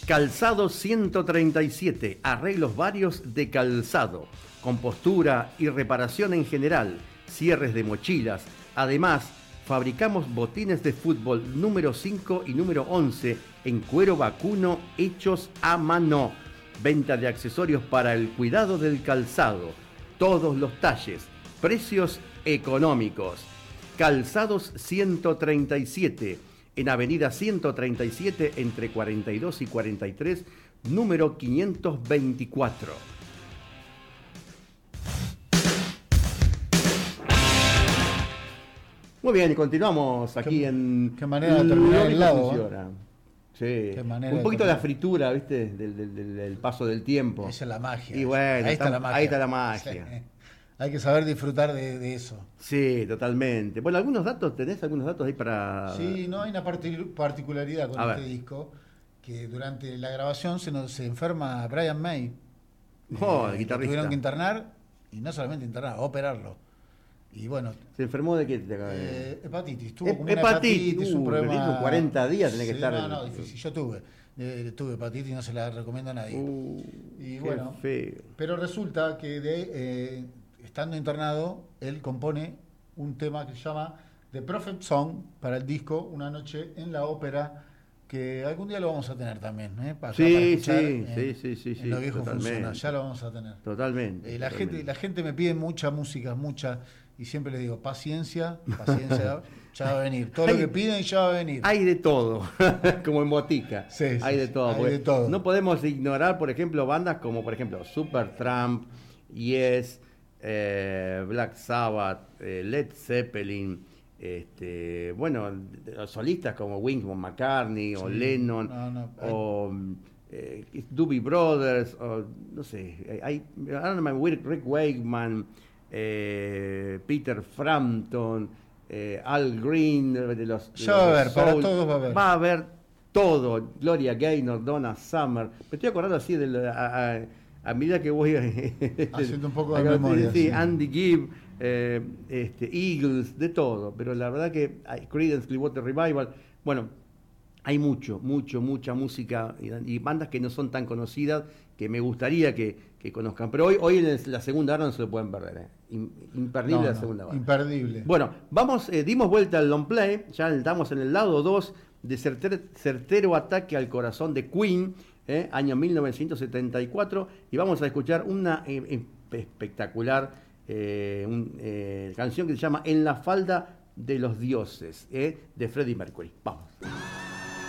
Calzado 137, arreglos varios de calzado, compostura y reparación en general, cierres de mochilas. Además, fabricamos botines de fútbol número 5 y número 11 en cuero vacuno hechos a mano. Venta de accesorios para el cuidado del calzado, todos los talles, precios económicos. Calzados 137, en Avenida 137, entre 42 y 43, número 524. Muy bien, y continuamos aquí en... Qué manera de terminar el lado. Sí. Un poquito de la fritura, ¿viste? Del paso del tiempo. Esa es la magia. Y bueno, ahí está la magia. Ahí está la magia. Sí. Hay que saber disfrutar de eso. Sí, totalmente. Bueno, ¿tenés algunos datos ahí para...? Sí, no hay una particularidad con este disco, que durante la grabación se enferma Brian May. El guitarrista. Tuvieron que internar, y no solamente internar, operarlo. Y bueno... ¿Se enfermó de qué? Hepatitis. Tuvo como una hepatitis, un problema... 40 días tenés que estar... No, difícil. Yo tuve hepatitis y no se la recomiendo a nadie. Y bueno, feo. pero resulta que estando internado, él compone un tema que se llama The Prophet Song para el disco Una noche en la ópera, que algún día lo vamos a tener también, para escuchar en Lo Viejo Funciona, ya lo vamos a tener. Totalmente. La gente me pide mucha música, y siempre les digo, paciencia, ya va a venir. Todo lo que piden ya va a venir. Hay de todo, como en botica. Hay de todo. Hay de todo. No podemos ignorar, por ejemplo, bandas como, por ejemplo, Supertramp, Yes, Black Sabbath, Led Zeppelin, bueno, solistas como Wings, McCartney, o Lennon, o Doobie Brothers, o no sé, Rick Wakeman, Peter Frampton, Al Green, de los ya va a haber, para todos va a haber. Va a haber todo, Gloria Gaynor, Donna Summer. Me estoy acordando así a medida que voy haciendo un poco de memoria. Sí, Andy Gibb, Eagles, de todo. Pero la verdad que hay Creedence Clearwater Revival. Bueno, hay mucha música y bandas que no son tan conocidas que me gustaría que conozcan. Pero hoy en la segunda hora no se lo pueden perder. Imperdible la segunda hora. Imperdible. Bueno, dimos vuelta al long play. Ya estamos en el lado 2 de Certero Ataque al Corazón de Queen. Año 1974, y vamos a escuchar una espectacular canción que se llama En la falda de los dioses, de Freddie Mercury. Vamos.